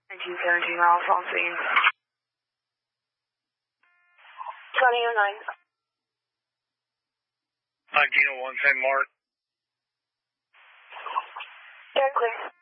1917 miles on scene. 2009. 1901, St. Mark. Yeah, clear.